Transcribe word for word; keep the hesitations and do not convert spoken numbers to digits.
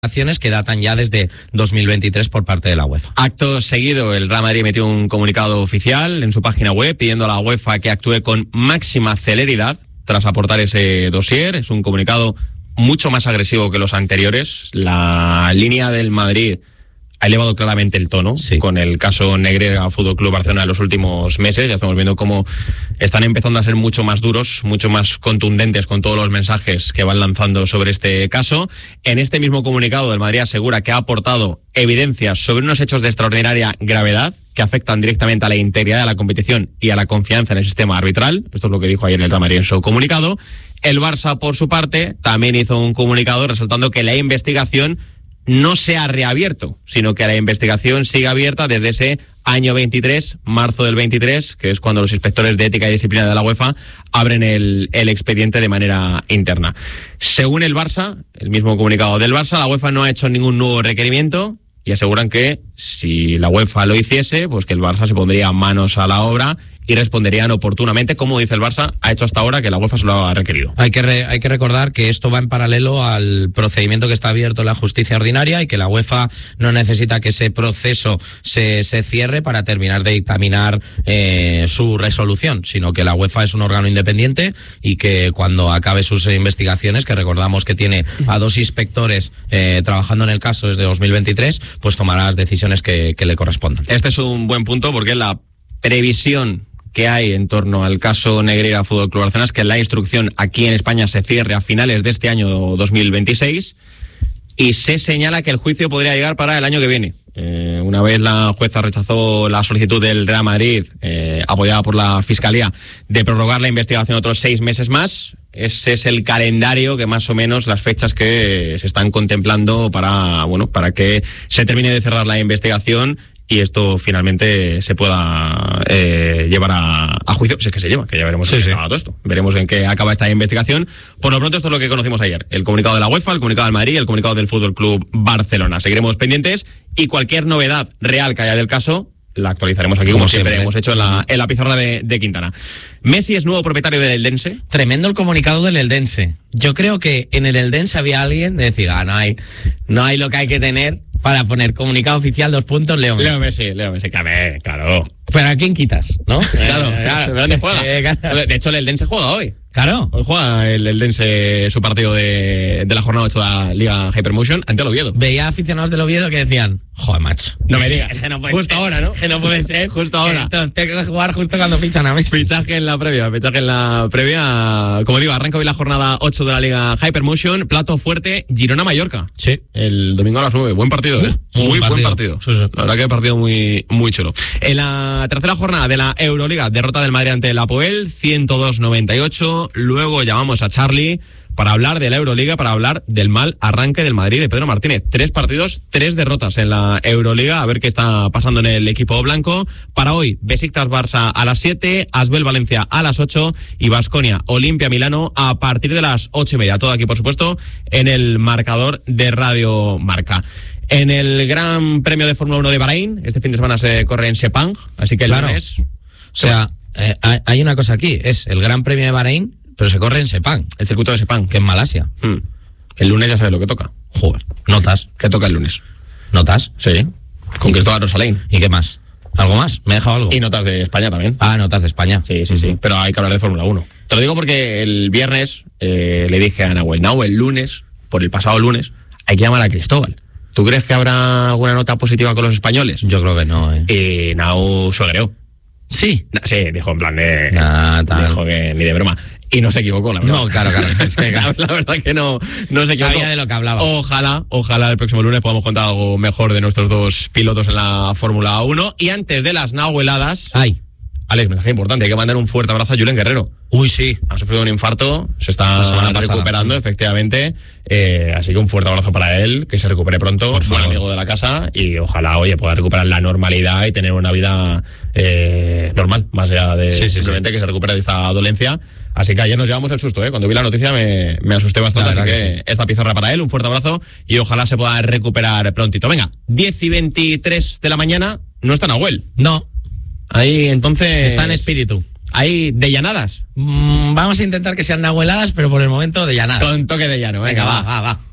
acciones que datan ya desde dos mil veintitrés por parte de la UEFA. Acto seguido, el Real Madrid emitió un comunicado oficial en su página web pidiendo a la UEFA que actúe con máxima celeridad tras aportar ese dossier. Es un comunicado mucho más agresivo que los anteriores. La línea del Madrid ha elevado claramente el tono, sí, con el caso Negreira Fútbol Club Barcelona en los últimos meses. Ya estamos viendo cómo están empezando a ser mucho más duros, mucho más contundentes con todos los mensajes que van lanzando sobre este caso. En este mismo comunicado, el Madrid asegura que ha aportado evidencias sobre unos hechos de extraordinaria gravedad que afectan directamente a la integridad de la competición y a la confianza en el sistema arbitral. Esto es lo que dijo ayer el Real Madrid en su comunicado. El Barça, por su parte, también hizo un comunicado resaltando que la investigación no se ha reabierto, sino que la investigación sigue abierta desde ese año veintitrés, marzo del veintitrés, que es cuando los inspectores de ética y disciplina de la UEFA abren el, el expediente de manera interna. Según el Barça, el mismo comunicado del Barça, la UEFA no ha hecho ningún nuevo requerimiento y aseguran que si la UEFA lo hiciese, pues que el Barça se pondría manos a la obra y responderían oportunamente, como dice el Barça, ha hecho hasta ahora que la UEFA se lo ha requerido. Hay que, re, hay que recordar que esto va en paralelo al procedimiento que está abierto en la justicia ordinaria y que la UEFA no necesita que ese proceso se, se cierre para terminar de dictaminar eh, su resolución, sino que la UEFA es un órgano independiente y que cuando acabe sus investigaciones, que recordamos que tiene a dos inspectores eh, trabajando en el caso desde dos mil veintitrés, pues tomará las decisiones que, que le correspondan. Este es un buen punto porque la previsión que hay en torno al caso Negreira Fútbol Club Barcelona es que la instrucción aquí en España se cierre a finales de este año dos mil veintiséis y se señala que el juicio podría llegar para el año que viene. Eh, una vez la jueza rechazó la solicitud del Real Madrid, eh, apoyada por la Fiscalía, de prorrogar la investigación otros seis meses más. Ese es el calendario que más o menos las fechas que se están contemplando para, bueno, para que se termine de cerrar la investigación y esto finalmente se pueda eh, llevar a, a juicio. Si es que se lleva, que ya veremos sí, en qué sí. acaba todo esto. Veremos en qué acaba esta investigación. Por lo pronto, esto es lo que conocimos ayer. El comunicado de la UEFA, el comunicado del Madrid y el comunicado del Fútbol Club Barcelona. Seguiremos pendientes y cualquier novedad real que haya del caso la actualizaremos aquí, como, como siempre. siempre hemos hecho en la, en la pizarra de, de Quintana. Messi es nuevo propietario del Eldense. Tremendo el comunicado del Eldense. Yo creo que en el Eldense había alguien de decir, ah, no hay, no hay lo que hay que tener para poner comunicado oficial, dos puntos, Leo Messi. Leo Messi, Leo Messi, claro. claro. Pero ¿a quién quitas? ¿No? Claro, claro. ¿De dónde juega? De hecho, el Eldense juega hoy. Claro. Hoy juega el Eldense su partido de, de la jornada ocho de la Liga Hypermotion ante el Oviedo. Veía aficionados del Oviedo que decían, joder, macho. No me digas. Que no puede justo ser. ahora, ¿no? Que no puede ser. Justo ahora. Tengo que jugar justo cuando fichan a Messi. Fichaje en la previa, fichaje en la previa. Como digo, arranca hoy la jornada ocho de la Liga Hypermotion. Plato fuerte, Girona-Mallorca. Sí. El domingo a las nueve. Buen partido, ¿eh? Muy, muy partido. buen partido. Sí, sí. La verdad que partido muy, muy chulo. En la tercera jornada de la Euroliga, derrota del Madrid ante el Apoel, ciento dos noventa y ocho. Luego llamamos a Charlie para hablar de la Euroliga, para hablar del mal arranque del Madrid de Pedro Martínez. Tres partidos, tres derrotas en la Euroliga. A ver qué está pasando en el equipo blanco. Para hoy, Besiktas Barça a las siete, Asbel Valencia a las ocho y Baskonia Olimpia Milano a partir de las ocho y media. Todo aquí, por supuesto, en el marcador de Radio Marca. En el Gran Premio de Fórmula uno de Bahrein, este fin de semana se corre en Sepang, así que el claro. lunes... O sea, eh, hay una cosa aquí, es el Gran Premio de Bahrein, pero se corre en Sepang, el circuito de Sepang, que es Malasia. Hmm. El lunes ya sabes lo que toca. Joder, notas. ¿Qué toca el lunes? ¿Notas? Sí, con Cristóbal Rosalén. ¿Y qué más? ¿Algo más? ¿Me he dejado algo? Y notas de España también. Ah, notas de España. Sí, sí, uh-huh. sí. Pero hay que hablar de Fórmula uno. Te lo digo porque el viernes eh, le dije a Nahuel, Nahuel, el lunes, por el pasado lunes, hay que llamar a Cristóbal. ¿Tú crees que habrá alguna nota positiva con los españoles? Yo creo que no, ¿eh? Y Nau suegreó. Sí. Sí, dijo en plan de... Nah, tal. Dijo que ni de broma. Y no se equivocó, la verdad. No, claro, claro. Es que, la, la verdad que no, no se equivocó. Sabía de lo que hablaba. Ojalá, ojalá el próximo lunes podamos contar algo mejor de nuestros dos pilotos en la Fórmula uno. Y antes de las nahueladas... Ay. Alex, mensaje importante. Hay que mandar un fuerte abrazo a Julen Guerrero. Uy, sí. Ha sufrido un infarto, se está recuperando, efectivamente. Eh, así que un fuerte abrazo para él, que se recupere pronto. Buen amigo de la casa y ojalá, oye, pueda recuperar la normalidad y tener una vida eh, normal, más allá de sí, simplemente sí, sí. que se recupere de esta dolencia. Así que ayer nos llevamos el susto, ¿eh? Cuando vi la noticia me, me asusté bastante, así que, que sí. esta pizarra para él, un fuerte abrazo y ojalá se pueda recuperar prontito. Venga, diez y veintitrés de la mañana, no está Nahuel. No. Ahí, entonces... Está en espíritu. ¿Hay de llanadas? Mm, vamos a intentar que sean nahueladas, pero por el momento de llanadas. Con toque de llano, venga, venga va, va, va.